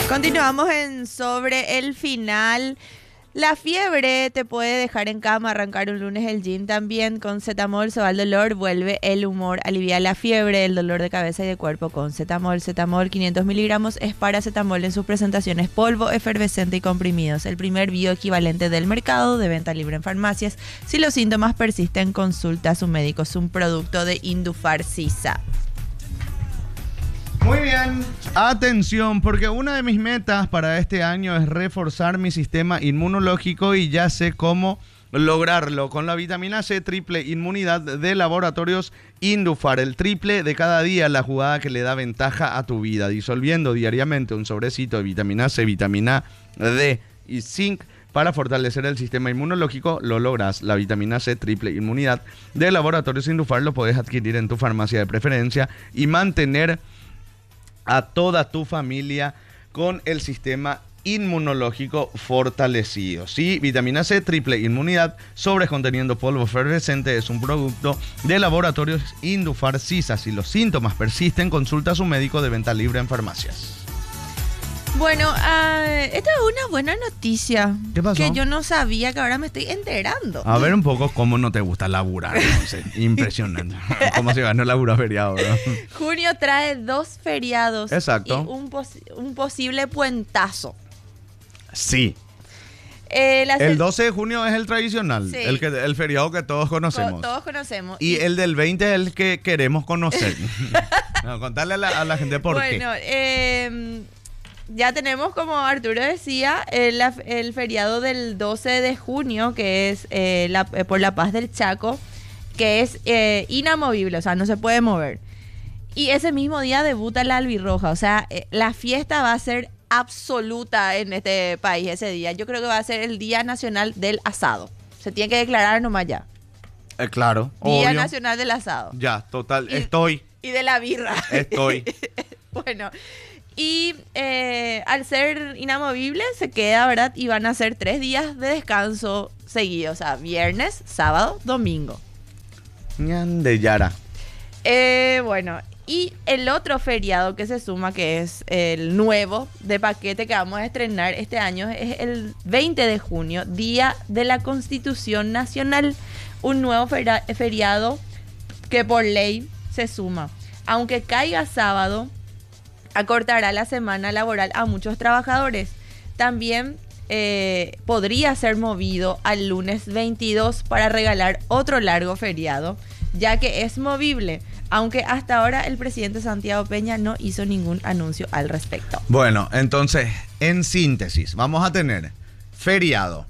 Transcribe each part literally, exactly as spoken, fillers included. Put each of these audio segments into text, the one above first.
Continuamos en Sobre el Final. La fiebre te puede dejar en cama, arrancar un lunes el gym también. Con Zetamol se va el dolor, vuelve el humor, alivia la fiebre, el dolor de cabeza y de cuerpo con Zetamol. Zetamol quinientos miligramos es paracetamol en sus presentaciones polvo, efervescente y comprimidos. El primer bioequivalente del mercado, de venta libre en farmacias. Si los síntomas persisten, consulta a su médico. Es un producto de Indufar Sisa. Muy bien, atención, porque una de mis metas para este año es reforzar mi sistema inmunológico y ya sé cómo lograrlo con la vitamina C triple inmunidad de Laboratorios Indufar. El triple de cada día, la jugada que le da ventaja a tu vida, disolviendo diariamente un sobrecito de vitamina C, vitamina D y zinc. Para fortalecer el sistema inmunológico, lo logras. La vitamina C triple inmunidad de Laboratorios Indufar lo puedes adquirir en tu farmacia de preferencia y mantener a toda tu familia con el sistema inmunológico fortalecido. Sí, vitamina C triple inmunidad sobre conteniendo polvo efervescente es un producto de Laboratorios Indufar Sisa. Si los síntomas persisten, consulta a su médico, de venta libre en farmacias. Bueno, uh, esta es una buena noticia. ¿Qué pasó? Que yo no sabía, que ahora me estoy enterando. A ver un poco cómo no te gusta laburar. No sé, impresionante. Cómo se gana laburar feriado, ¿verdad? Junio trae dos feriados. Exacto. Y un, pos un posible puentazo. Sí. Eh, la el doce de junio es el tradicional, sí. el, que, el feriado que todos conocemos. Co todos conocemos. Y, y el del veinte es el que queremos conocer. No, contarle a la, a la gente por bueno, qué. Bueno, eh... ya tenemos, como Arturo decía, el, el feriado del doce de junio, que es eh, la, eh, por la paz del Chaco, que es eh, inamovible, o sea, no se puede mover. Y ese mismo día debuta la albirroja, o sea, eh, la fiesta va a ser absoluta en este país ese día. Yo creo que va a ser el Día Nacional del Asado. Se tiene que declarar nomás ya. Eh, claro, Día obvio. Nacional del Asado. Ya, total, y, estoy. Y de la birra. Estoy. Bueno... Y eh, al ser inamovible se queda, ¿verdad? Y van a ser tres días de descanso seguidos. O sea, viernes, sábado, domingo. De Yara. Eh, bueno, y el otro feriado que se suma, que es el nuevo de paquete que vamos a estrenar este año, es el veinte de junio, Día de la Constitución Nacional. Un nuevo feriado que por ley se suma. Aunque caiga sábado, acortará la semana laboral a muchos trabajadores. También eh, podría ser movido al lunes veintidós para regalar otro largo feriado, ya que es movible, aunque hasta ahora el presidente Santiago Peña no hizo ningún anuncio al respecto. Bueno, entonces, en síntesis, vamos a tener feriado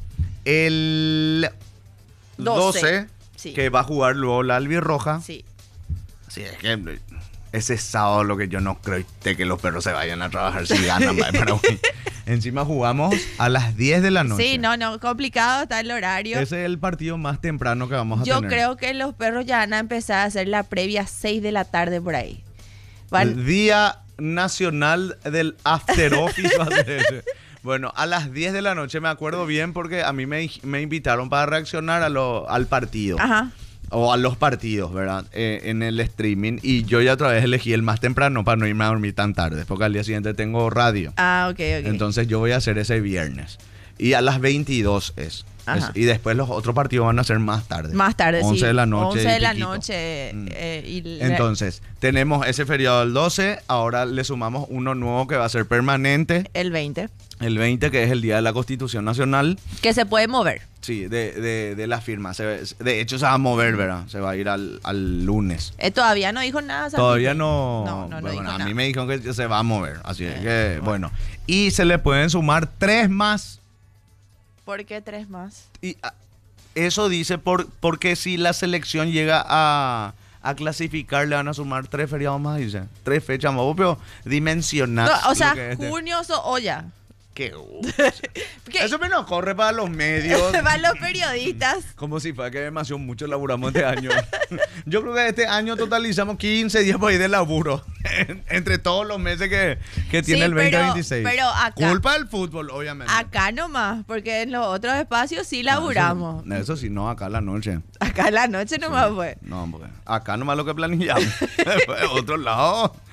el doce, doce sí. Que va a jugar luego la albirroja. Sí. Sí, es que... ese sábado lo que yo no creo es que los perros se vayan a trabajar si ganan. Pero encima jugamos a las diez de la noche. Sí, no, no, complicado está el horario. Ese es el partido más temprano que vamos a yo tener. Yo creo que los perros ya van a empezar a hacer la previa a seis de la tarde por ahí. Van... El Día Nacional del After Office va a ser ese. Bueno, a las diez de la noche me acuerdo bien porque a mí me, me invitaron para reaccionar a lo, al partido. Ajá. O a los partidos, ¿verdad? Eh, en el streaming. Y yo ya otra vez elegí el más temprano para no irme a dormir tan tarde. Porque al día siguiente tengo radio. Ah, ok, ok. Entonces yo voy a hacer ese viernes. Y a las veintidós es. es y después los otros partidos van a ser más tarde. Más tarde, once sí. de la noche. once de la piquito. noche. Mm. Eh, y Entonces, tenemos ese feriado del doce. Ahora le sumamos uno nuevo que va a ser permanente. El veinte. El veinte, que es el Día de la Constitución Nacional. Que se puede mover. Sí, de, de, de la firma. Se, de hecho, se va a mover, ¿verdad? Se va a ir al, al lunes. Eh, todavía no dijo nada. ¿Sabes? Todavía no. No, no, no bueno, dijo a nada. mí me dijeron que se va a mover. Así Eh, es que, bueno. bueno. Y se le pueden sumar tres más. ¿Por qué tres más? Y a, eso dice por, porque si la selección llega a, a clasificar, le van a sumar tres feriados más, dice. Tres fechas más. Pero dimensionar. No, o sea, este. junio so olla. ¿Qué? Eso me nos corre para los medios. Para los periodistas. Como si fuera que demasiado mucho laburamos este año. Yo creo que este año totalizamos quince días por ahí de laburo. Entre todos los meses que, que tiene Sí, el veinte pero- veintiséis. pero acá- Culpa del fútbol, obviamente. Acá nomás, porque en los otros espacios sí laburamos. No, eso, eso sí, no, acá la noche. Acá en la noche nomás fue. No, porque acá nomás lo que planillamos. Después, otro lado,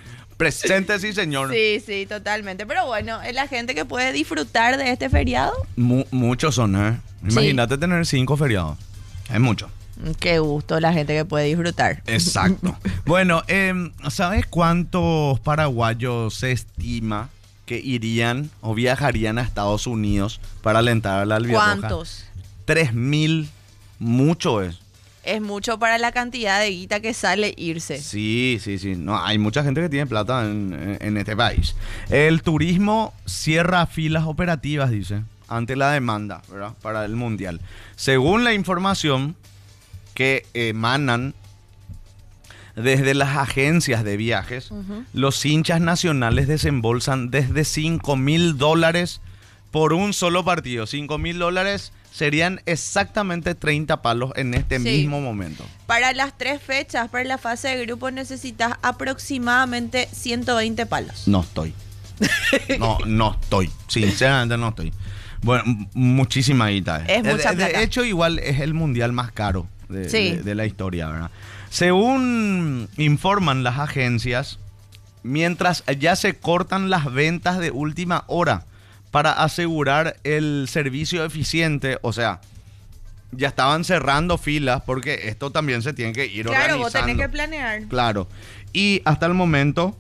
Presente, sí, señor. Sí, sí, totalmente. Pero bueno, es la gente que puede disfrutar de este feriado. Mu- muchos son, ¿eh? Sí. Imagínate tener cinco feriados. Es mucho. Qué gusto la gente que puede disfrutar. Exacto. Bueno, eh, ¿sabes cuántos paraguayos se estima que irían o viajarían a Estados Unidos para alentar a la albirroja? ¿Cuántos? Tres mil, mucho es. Es mucho para la cantidad de guita que sale irse. Sí, sí, sí. No, hay mucha gente que tiene plata en, en- en este país. El turismo cierra filas operativas, dice, ante la demanda, ¿verdad? Para el mundial. Según la información que emanan desde las agencias de viajes, Ujú. los hinchas nacionales desembolsan desde cinco mil dólares por un solo partido. cinco mil dólares serían exactamente treinta palos en este Sí. mismo momento. Para las tres fechas, para la fase de grupo, necesitas aproximadamente ciento veinte palos. No estoy. No, no estoy. Sinceramente no estoy. Bueno, m- muchísima guita. eh. Es mucha de, de plata. hecho, igual es el mundial más caro de, Sí. de- de la historia, ¿verdad? Según informan las agencias, mientras ya se cortan las ventas de última hora para asegurar el servicio eficiente, o sea, ya estaban cerrando filas porque esto también se tiene que ir Claro, vos organizando. tenés que planear. Claro. Y hasta el momento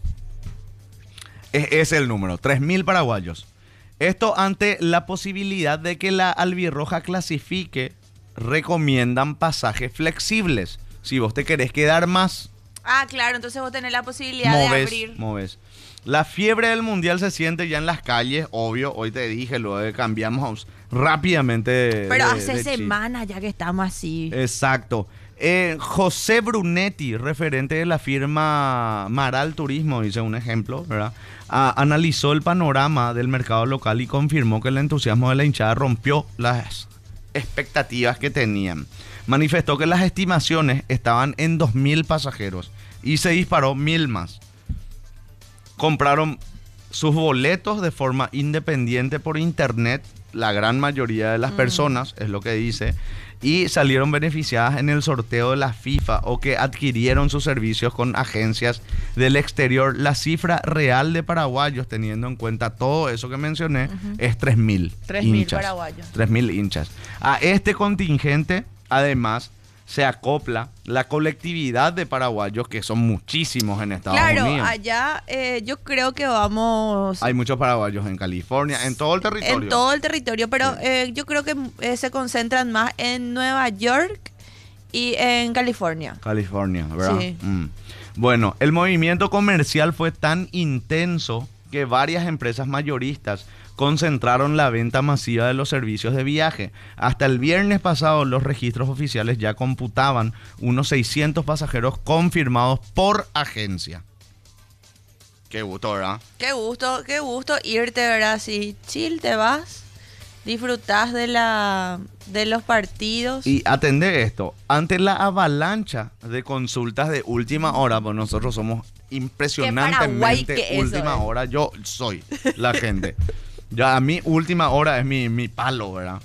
es, es el número, tres mil paraguayos. Esto ante la posibilidad de que la albirroja clasifique, recomiendan pasajes flexibles. Si vos te querés quedar más, Ah, claro, entonces vos tenés la posibilidad de moves, abrir. moves. La fiebre del mundial se siente ya en las calles, obvio. Hoy te dije, luego cambiamos rápidamente de- Pero de- hace de chip. semanas ya que estamos así. Exacto. Eh, José Brunetti, referente de la firma Maral Turismo, dice un ejemplo, ¿verdad? Ah, analizó el panorama del mercado local y confirmó que el entusiasmo de la hinchada rompió las expectativas que tenían. Manifestó que las estimaciones estaban en dos mil pasajeros y se disparó mil más. Compraron sus boletos de forma independiente por internet, la gran mayoría de las Mm. personas, es lo que dice, y salieron beneficiadas en el sorteo de la FIFA o que adquirieron sus servicios con agencias del exterior. La cifra real de paraguayos, teniendo en cuenta todo eso que mencioné, Ujú. es tres mil Tres mil hinchas. paraguayos. tres mil hinchas. A este contingente, además, se acopla la colectividad de paraguayos, que son muchísimos en Estados Claro, Unidos. allá eh, yo creo que vamos Hay muchos paraguayos en California, en todo el territorio. en todo el territorio, pero Sí. eh, yo creo que eh, se concentran más en Nueva York y en California. California, ¿verdad? Sí. Mm. Bueno, el movimiento comercial fue tan intenso que varias empresas mayoristas concentraron la venta masiva de los servicios de viaje. Hasta el viernes pasado los registros oficiales ya computaban unos seiscientos pasajeros confirmados por agencia. Qué gusto, ¿verdad? Qué gusto, qué gusto irte, ¿verdad? Si chill te vas, disfrutás de la de los partidos. Y atender esto, ante la avalancha de consultas de última hora, pues nosotros somos Paraguay impresionantemente que eso última es. hora, yo soy la gente. Ya a mí última hora es mi, mi palo, ¿verdad?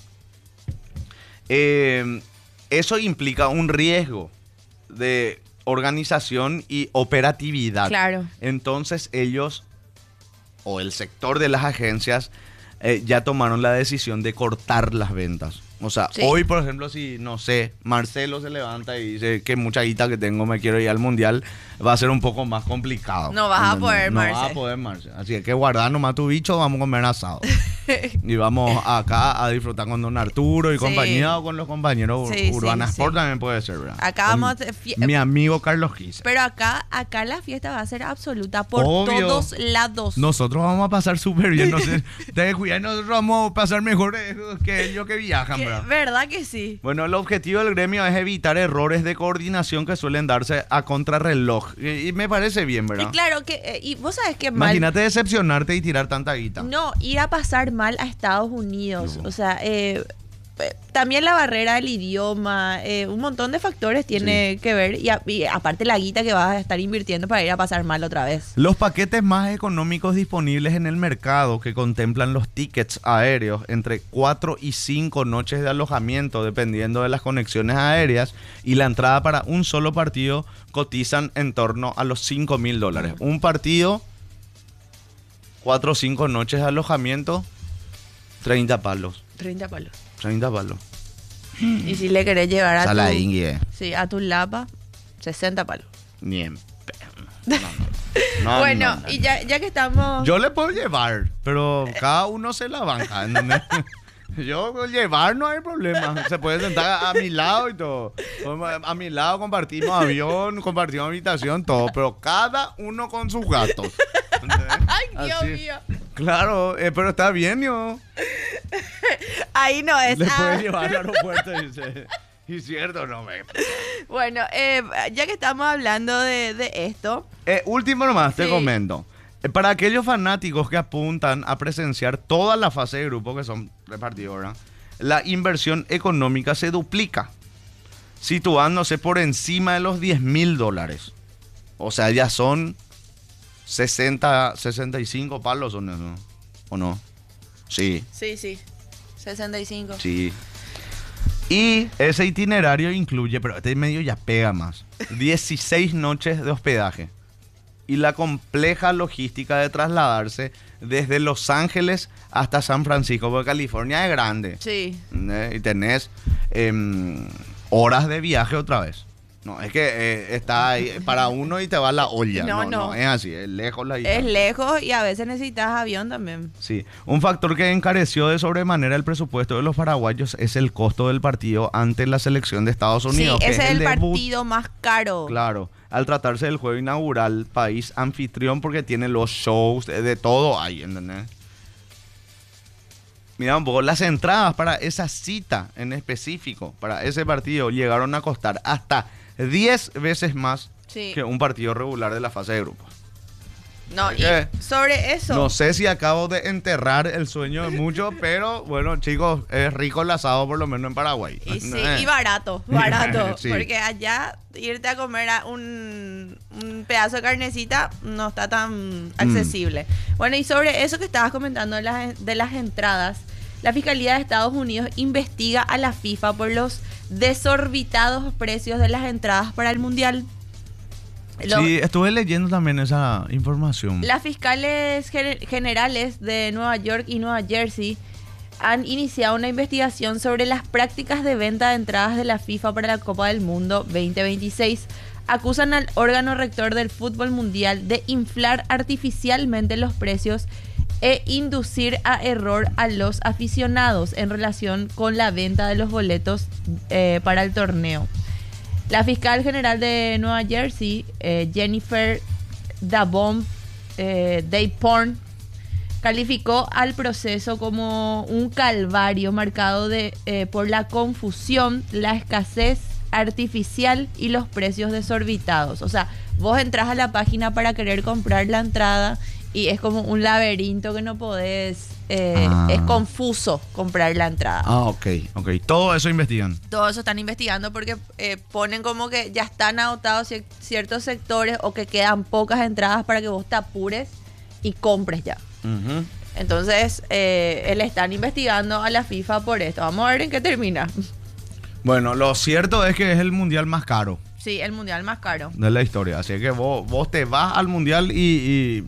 Eh, eso implica un riesgo de organización y operatividad. Claro. Entonces ellos, o el sector de las agencias, eh, ya tomaron la decisión de cortar las ventas. O sea, Sí. hoy, por ejemplo, si, no sé, Marcelo se levanta y dice que mucha guita que tengo, me quiero ir al mundial, va a ser un poco más complicado. No vas a ¿entendés? poder, No Marce. vas a poder, Marce. Así que, que guardar nomás tu bicho, vamos a comer asado. Y vamos acá a disfrutar con don Arturo y Sí. compañía o con los compañeros Sí, Urbana sí, Sport sí. también puede ser, ¿verdad? Acá Con vamos a hacer fie- mi amigo Carlos Gise. Pero acá, acá la fiesta va a ser absoluta por Obvio. todos lados. Nosotros vamos a pasar súper bien, no sé, te cuidado, nosotros vamos a pasar mejor eh, que ellos que viajan, Que- ¿verdad? ¿Verdad que sí? Bueno, el objetivo del gremio es evitar errores de coordinación que suelen darse a contrarreloj. Y, y me parece bien, Y ¿verdad? claro que, eh, y vos sabes que mal. Imagínate decepcionarte y tirar tanta guita. No, ir a pasar mal a Estados Unidos. No. O sea, eh, eh, también la barrera del idioma, eh, un montón de factores tiene Sí. que ver y, a- y aparte la guita que vas a estar invirtiendo para ir a pasar mal otra vez. Los paquetes más económicos disponibles en el mercado que contemplan los tickets aéreos entre cuatro y cinco noches de alojamiento dependiendo de las conexiones aéreas y la entrada para un solo partido cotizan en torno a los cinco mil dólares. Un partido, cuatro o cinco noches de alojamiento, treinta palos. treinta palos. treinta palos. Y si le querés llevar a tu, Saladingue. sí, a tu lapa, sesenta palos. Ni en pe- no, no. No, bueno, no, no, y no. ya, ya que estamos... Yo le puedo llevar, pero cada uno se la banca, ¿entendés? Yo con llevar no hay problema. Se puede sentar a, a mi lado y todo. A mi lado compartimos avión, compartimos habitación, todo. Pero cada uno con sus gatos. ¿Entendés? Ay, Dios Así. mío. Claro, eh, pero está bien, yo. Ahí no es... Le ah. puedes llevar al aeropuerto y dice... Y cierto, no me... Bueno, eh, ya que estamos hablando de, de esto... Eh, último nomás, te Sí. comento. Eh, Para aquellos fanáticos que apuntan a presenciar toda la fase de grupo, que son repartidos, ¿verdad? La inversión económica se duplica, situándose por encima de los diez mil dólares. O sea, ya son sesenta, sesenta y cinco palos, ¿son eso? ¿O no? Sí, Sí, sí. sesenta y cinco. sí. Y ese itinerario incluye, pero este medio ya pega más, dieciséis noches de hospedaje y la compleja logística de trasladarse desde Los Ángeles hasta San Francisco, porque California es grande. Sí. ¿Eh? Y tenés em, horas de viaje otra vez. No, es que eh, está ahí para uno y te va la olla. No, No, no, no. es así, es lejos la Es distancia. lejos y a veces necesitas avión también. Sí, un factor que encareció de sobremanera el presupuesto de los paraguayos es el costo del partido ante la selección de Estados Unidos. Sí, que ese es el debut. partido más caro. Claro, al tratarse del juego inaugural, país anfitrión porque tiene los shows, de, de todo ahí, ¿entendés? Mira un poco, las entradas para esa cita en específico, para ese partido, llegaron a costar hasta diez veces más Sí. que un partido regular de la fase de grupos. No, y ¿Qué? sobre eso. No sé si acabo de enterrar el sueño de muchos, pero bueno, chicos, es rico el asado por lo menos en Paraguay. Y sí, Eh. y barato, barato. Sí. Porque allá irte a comer a un, un pedazo de carnecita no está tan accesible. Bueno, y sobre eso que estabas comentando de las, de las entradas, la Fiscalía de Estados Unidos investiga a la FIFA por los desorbitados precios de las entradas para el Mundial. Lo- Sí, estuve leyendo también esa información. Las fiscales gen- generales de Nueva York y Nueva Jersey han iniciado una investigación sobre las prácticas de venta de entradas de la FIFA para la Copa del Mundo veinte veintiséis. Acusan al órgano rector del fútbol mundial de inflar artificialmente los precios e inducir a error a los aficionados en relación con la venta de los boletos eh, para el torneo. La fiscal general de Nueva Jersey, eh, Jennifer Dabom eh, Dayporn, calificó al proceso como un calvario marcado de, eh, por la confusión, la escasez artificial y los precios desorbitados. O sea, vos entras a la página para querer comprar la entrada y es como un laberinto que no podés, eh, Ah. es confuso comprar la entrada. Ah, ok, ok. Todo eso investigan. Todo eso están investigando porque eh, ponen como que ya están agotados cier- ciertos sectores o que quedan pocas entradas para que vos te apures y compres ya. Ujú. Entonces, eh, le están investigando a la FIFA por esto. Vamos a ver en qué termina. Bueno, lo cierto es que es el mundial más caro Sí, el mundial más caro. de la historia. Así que vos, vos te vas al mundial y, y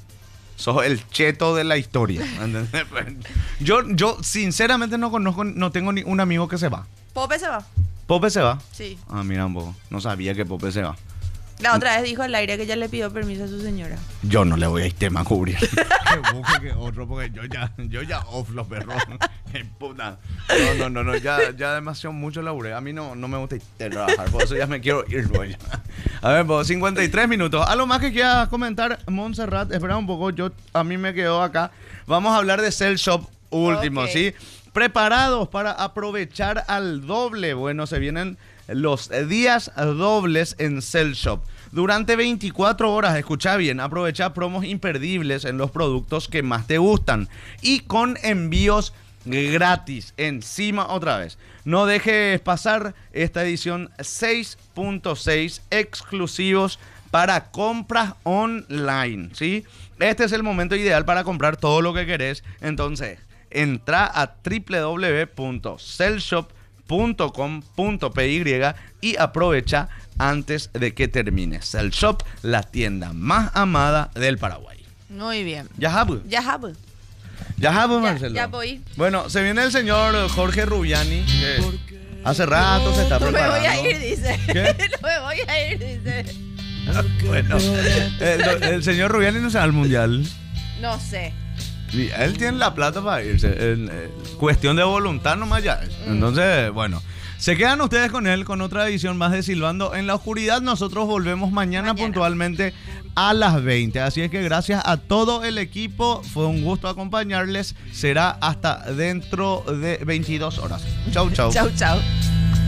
sos el cheto de la historia. ¿Entendés? Yo, yo sinceramente no conozco, no tengo ni un amigo que se va. Pope se va. ¿Pope se va? Sí. Ah, mira un poco. No sabía que Pope se va. La otra vez dijo al aire que ya le pidió permiso a su señora. Yo no le voy a este tema a cubrir. Que busque que otro, porque yo ya, yo ya off los perros. Qué puta. No, no, no, no, ya, ya demasiado mucho laburé. A mí no, no me gusta trabajar, por eso ya me quiero ir, güey. A ver, pues cincuenta y tres minutos. ¿Algo más que quieras comentar, Montserrat? Espera un poco, yo, a mí me quedo acá. Vamos a hablar de Cell Shop último, Ok. ¿sí? Preparados para aprovechar al doble. Bueno, se vienen los días dobles en Cell Shop. Durante veinticuatro horas, escucha bien, aprovecha promos imperdibles en los productos que más te gustan y con envíos gratis, encima otra vez. No dejes pasar esta edición seis punto seis exclusivos para compras online, ¿sí? Este es el momento ideal para comprar todo lo que querés. Entonces, entra a doble u doble u doble u punto cellshop punto com punto p y y aprovecha antes de que termine. Cellshop, la tienda más amada del Paraguay. Muy bien. Ya habu. Ya habu. Ya habu, Ya, Marcelo. ya voy. Bueno, se viene el señor Jorge Rubiani, que hace rato se está No me preparando. voy a ir, dice. ¿Qué? No me voy a ir, dice. Bueno, el, el señor Rubiani no se va al mundial. No sé. Y él tiene la plata para irse. En, en cuestión de voluntad nomás ya es. Mm. Entonces, bueno. Se quedan ustedes con él con otra edición más de Silbando en la Oscuridad. Nosotros volvemos mañana, Mañana. puntualmente a las veinte. Así es que gracias a todo el equipo. Fue un gusto acompañarles. Será hasta dentro de veintidós horas. Chau, chau. Chau, chau.